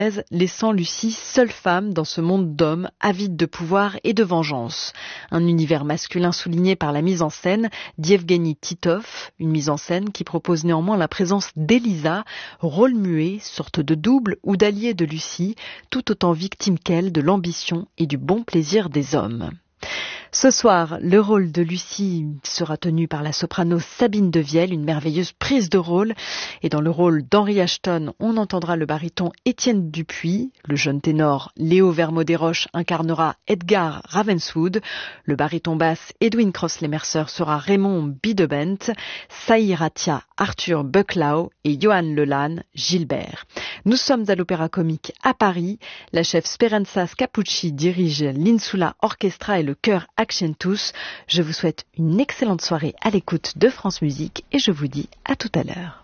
laissant Lucie seule femme dans ce monde d'hommes avides de pouvoir et de vengeance. Un univers masculin souligné par la mise en scène d'Yevgeny Titov, une mise en scène qui propose néanmoins la présence d'Elisa, rôle muet, sorte de double ou d'allié de Lucie, tout autant victime qu'elle de l'ambition et du bon plaisir des hommes. Ce soir, le rôle de Lucie sera tenu par la soprano Sabine Devielle, une merveilleuse prise de rôle. Et dans le rôle d'Henri Ashton, on entendra le baryton Étienne Dupuis. Le jeune ténor Léo Vermaux-Desroches incarnera Edgar Ravenswood. Le baryton basse Edwin Crossley-Mercer sera Raymond Bidebent. Saïd Ratia, Arthur Bucklau et Johan Lelanne, Gilbert. Nous sommes à l'Opéra Comique à Paris. La chef Speranza Scapucci dirige l'Insula Orchestra et le chœur Accentus. Je vous souhaite une excellente soirée à l'écoute de France Musique et je vous dis à tout à l'heure.